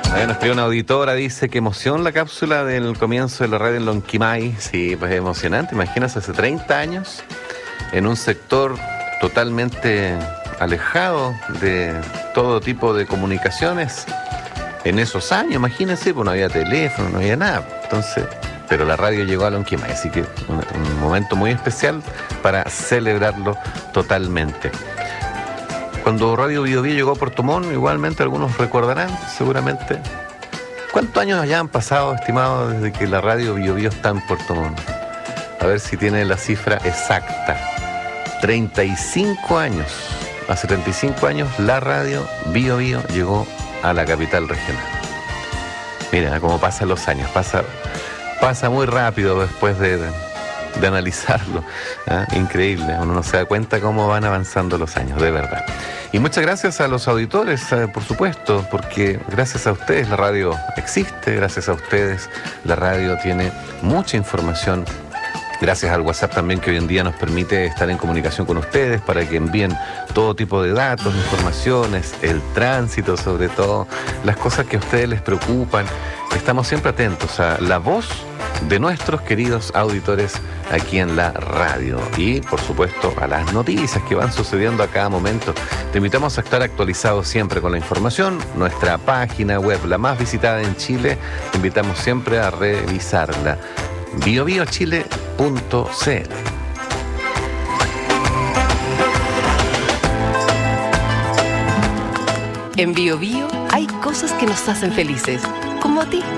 A ver, nos escribe una auditora, dice, qué emoción la cápsula del comienzo de la radio en Lonquimay. Sí, pues es emocionante. Imagínate, hace 30 años, en un sector totalmente alejado de todo tipo de comunicaciones. En esos años, imagínense, pues no había teléfono, no había nada. Entonces, pero la radio llegó a Lonquimay, así que un momento muy especial para celebrarlo totalmente. Cuando Radio Bio Bio llegó a Puerto Montt, igualmente algunos recordarán, seguramente. ¿Cuántos años ya han pasado, estimado, desde que la Radio Bio Bio está en Puerto Montt? A ver si tiene la cifra exacta. 35 años. Hace 35 años la Radio Bio Bio llegó a la capital regional. Mira cómo pasan los años. Pasa muy rápido después de analizarlo. Increíble, uno no se da cuenta cómo van avanzando los años, de verdad. Y muchas gracias a los auditores, por supuesto, porque gracias a ustedes la radio existe, gracias a ustedes la radio tiene mucha información. Gracias al WhatsApp también, que hoy en día nos permite estar en comunicación con ustedes para que envíen todo tipo de datos, informaciones, el tránsito sobre todo, las cosas que a ustedes les preocupan. Estamos siempre atentos a la voz de nuestros queridos auditores aquí en la radio y, por supuesto, a las noticias que van sucediendo a cada momento. Te invitamos a estar actualizados siempre con la información. Nuestra página web, la más visitada en Chile, te invitamos siempre a revisarla. biobiochile.cl. En Bio Bio hay cosas que nos hacen felices, como a ti.